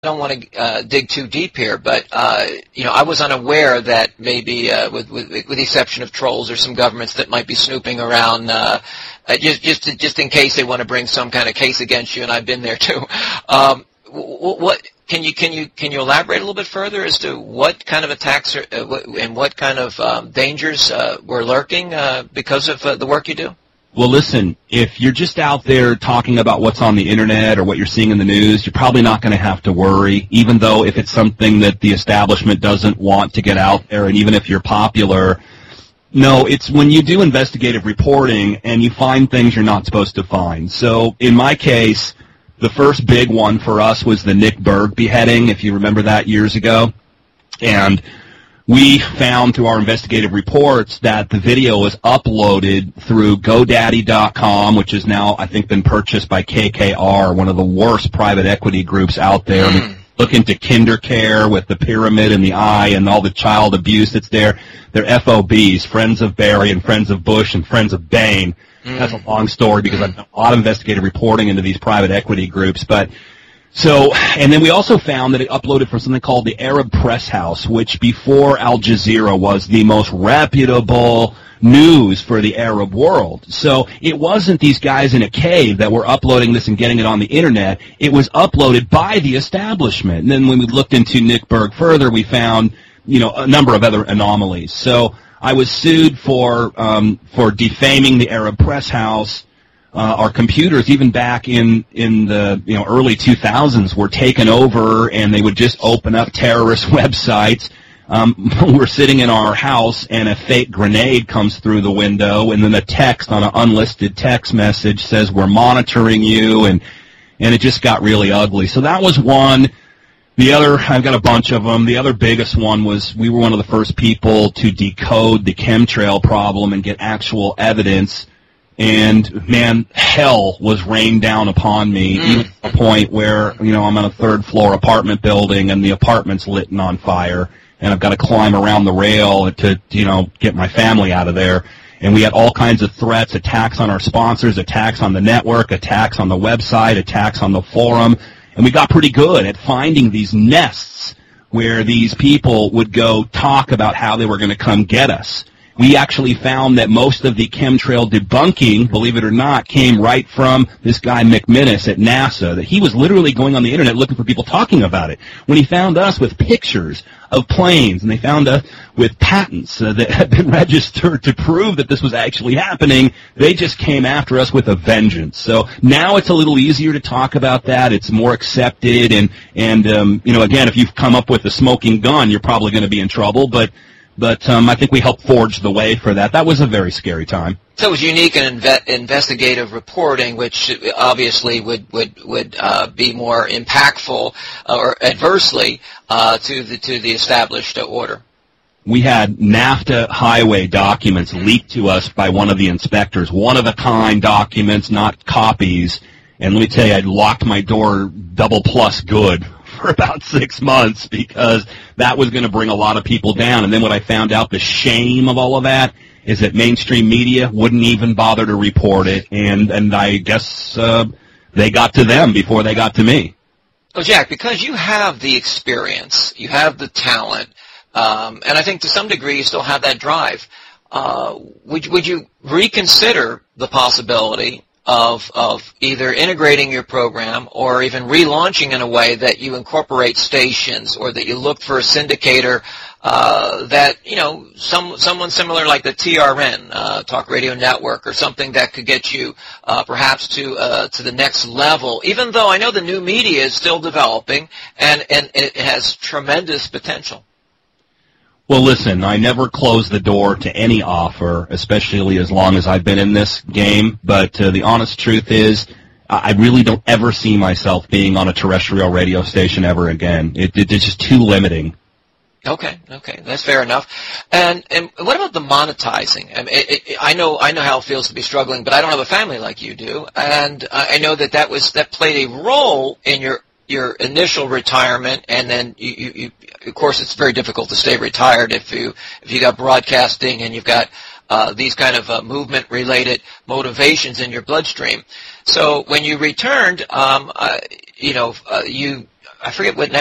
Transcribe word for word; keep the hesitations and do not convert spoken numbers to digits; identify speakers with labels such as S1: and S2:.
S1: don't want to uh, dig too deep here, but uh, you know, I was unaware that maybe, uh, with, with, with the exception of trolls, there's some governments that might be snooping around, uh, uh, just just to, just in case they want to bring some kind of case against you. And I've been there too. Um, what can you can you can you elaborate a little bit further as to what kind of attacks are, uh, what, and what kind of um, dangers uh, were lurking uh, because of uh, the work you do?
S2: Well, listen, if you're just out there talking about what's on the Internet or what you're seeing in the news, you're probably not going to have to worry, even though if it's something that the establishment doesn't want to get out there, and even if you're popular. No, it's when you do investigative reporting and you find things you're not supposed to find. So in my case, the first big one for us was the Nick Berg beheading, if you remember that years ago. And we found through our investigative reports that the video was uploaded through GoDaddy dot com, which has now, I think, been purchased by K K R, one of the worst private equity groups out there. I mean, look into KinderCare with the pyramid and the eye and all the child abuse that's there. They're F O Bs, Friends of Barry and Friends of Bush and Friends of Bain. Mm. That's a long story because I've done a lot of investigative reporting into these private equity groups, but So, and then we also found that it uploaded from something called the Arab Press House, which before Al Jazeera was the most reputable news for the Arab world. So it wasn't these guys in a cave that were uploading this and getting it on the Internet. It was uploaded by the establishment. And then when we looked into Nick Berg further, we found, you know, a number of other anomalies. So I was sued for um, for defaming the Arab Press House. Uh, our computers, even back in, in the you know early two thousands, were taken over, and they would just open up terrorist websites. Um, we're sitting in our house, and a fake grenade comes through the window, and then a text on an unlisted text message says, "We're monitoring you," and and it just got really ugly. So that was one. The other, I've got a bunch of them. The other biggest one was we were one of the first people to decode the chemtrail problem and get actual evidence. And, man, hell was rained down upon me, mm. even to the point where, you know, I'm on a third-floor apartment building, and the apartment's lit and on fire, and I've got to climb around the rail to, you know, get my family out of there. And we had all kinds of threats, attacks on our sponsors, attacks on the network, attacks on the website, attacks on the forum. And we got pretty good at finding these nests where these people would go talk about how they were going to come get us. We actually found that most of the chemtrail debunking, believe it or not, came right from this guy McMinnis at NASA, that he was literally going on the Internet looking for people talking about it. When he found us with pictures of planes, and they found us with patents uh, that had been registered to prove that this was actually happening, they just came after us with a vengeance. So now it's a little easier to talk about that. It's more accepted, and, and um, you know, again, if you've come up with a smoking gun, you're probably going to be in trouble, but But um, I think we helped forge the way for that. That was a very scary time.
S1: So it was unique and inve- investigative reporting, which obviously would would would uh, be more impactful uh, or adversely uh, to the to the established uh, order.
S2: We had NAFTA highway documents leaked to us by one of the inspectors, one-of-a-kind documents, not copies. And let me tell you, I'd locked my door double plus good for about six months because that was going to bring a lot of people down. And then what I found out, the shame of all of that, is that mainstream media wouldn't even bother to report it, and, and I guess uh, they got to them before they got to me.
S1: Well, Jack, because you have the experience, you have the talent, um, and I think to some degree you still have that drive, uh, would, would you reconsider the possibility of of either integrating your program or even relaunching in a way that you incorporate stations, or that you look for a syndicator uh, that, you know, some someone similar like the T R N, uh, Talk Radio Network, or something that could get you uh, perhaps to uh, to the next level, even though I know the new media is still developing and, and it has tremendous potential?
S2: Well, listen, I never close the door to any offer, especially as long as I've been in this game. But uh, the honest truth is, I really don't ever see myself being on a terrestrial radio station ever again. It, it, it's just too limiting.
S1: Okay, okay, that's fair enough. And and what about the monetizing? I mean, it, it, I know I know how it feels to be struggling, but I don't have a family like you do, and I know that that was that played a role in your your initial retirement, and then you, you, you of course it's very difficult to stay retired if you if you got broadcasting and you've got uh, these kind of uh, movement related motivations in your bloodstream. So when you returned, um, uh, you know, uh, you I forget what